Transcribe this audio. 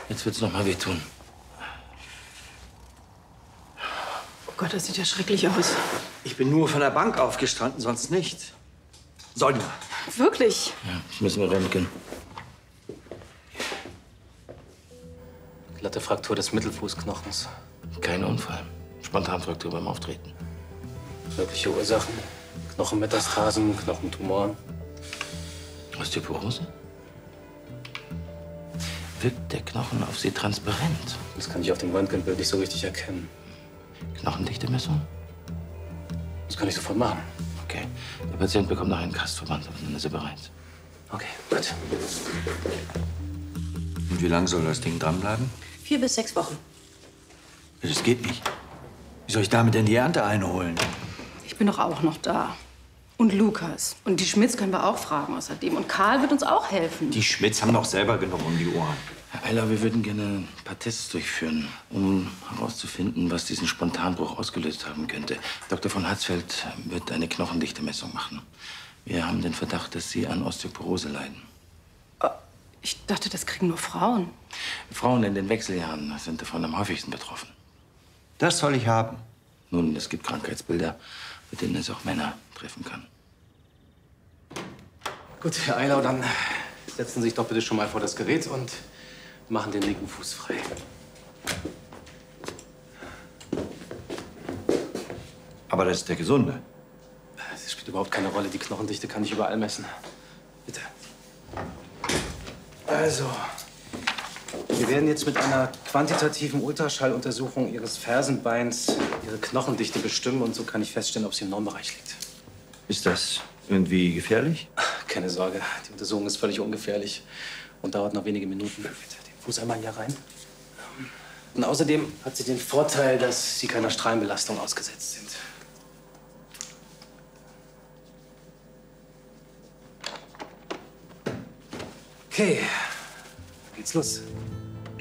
Jetzt wird's noch mal wehtun. Oh Gott, das sieht ja schrecklich aus. Ich bin nur von der Bank aufgestanden, sonst nicht. Sonja. Wirklich? Ja, ich muss mir röntgen. Glatte Fraktur des Mittelfußknochens. Kein Unfall. Spontanfraktur beim Auftreten. Mögliche Ursachen: Knochenmetastasen, Knochentumoren. Osteoporose? Wirkt der Knochen auf Sie transparent? Das kann ich auf dem Röntgenbild nicht so richtig erkennen. Knochendichtemessung? Das kann ich sofort machen. Okay. Der Patient bekommt noch einen Kastverband. Dann ist er bereit. Okay, gut. Und wie lange soll das Ding dranbleiben? 4 bis 6 Wochen. Das geht nicht. Wie soll ich damit denn die Ernte einholen? Ich bin doch auch noch da. Und Lukas. Und die Schmidts können wir auch fragen außerdem. Und Karl wird uns auch helfen. Die Schmidts haben doch selber genug um die Ohren. Herr Eiler, wir würden gerne ein paar Tests durchführen, um herauszufinden, was diesen Spontanbruch ausgelöst haben könnte. Dr. von Hatzfeld wird eine Knochendichtemessung machen. Wir haben den Verdacht, dass Sie an Osteoporose leiden. Ich dachte, das kriegen nur Frauen. Frauen in den Wechseljahren sind davon am häufigsten betroffen. Das soll ich haben. Nun, es gibt Krankheitsbilder, mit denen es auch Männer treffen kann. Gut, Herr Eilau, dann setzen Sie sich doch bitte schon mal vor das Gerät und machen den linken Fuß frei. Aber das ist der Gesunde. Das spielt überhaupt keine Rolle. Die Knochendichte kann ich überall messen. Bitte. Also, wir werden jetzt mit einer quantitativen Ultraschalluntersuchung Ihres Fersenbeins Ihre Knochendichte bestimmen und so kann ich feststellen, ob sie im Normbereich liegt. Ist das irgendwie gefährlich? Keine Sorge, die Untersuchung ist völlig ungefährlich und dauert noch wenige Minuten. Bitte den Fuß einmal hier rein. Und außerdem hat sie den Vorteil, dass Sie keiner Strahlenbelastung ausgesetzt sind. Okay, dann geht's los.